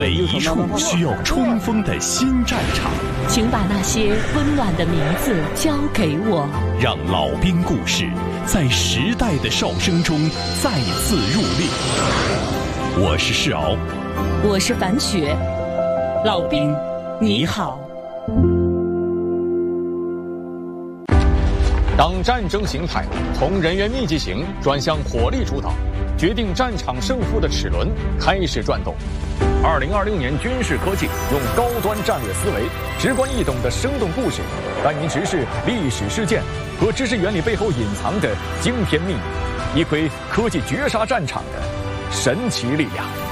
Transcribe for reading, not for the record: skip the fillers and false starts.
每一处需要冲锋的新战场， 请把那些温暖的名字交给我， 让老兵故事在时代的哨声中再次入列。我是世敖， 我是樊雪，老兵你好。 当战争形态从人员密集型转向火力主导，决定战场胜负的齿轮开始转动。2020年军事科技用高端战略思维、直观易懂的生动故事，带您直视历史事件和知识原理背后隐藏的惊天秘密，一窥科技绝杀战场的神奇力量。